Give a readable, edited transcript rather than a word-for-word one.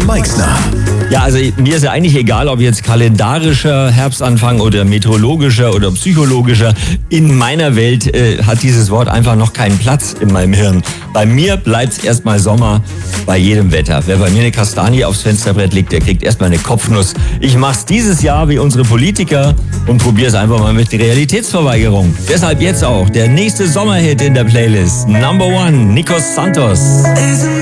Meixner. Ja, also mir ist ja eigentlich egal, ob jetzt kalendarischer Herbstanfang oder meteorologischer oder psychologischer. In meiner Welt hat dieses Wort einfach noch keinen Platz in meinem Hirn. Bei mir bleibt's erstmal Sommer bei jedem Wetter. Wer bei mir eine Kastanie aufs Fensterbrett legt, der kriegt erstmal eine Kopfnuss. Ich mach's dieses Jahr wie unsere Politiker und probier's einfach mal mit Realitätsverweigerung. Deshalb jetzt auch der nächste Sommerhit in der Playlist. Number 1, Nikos Santos.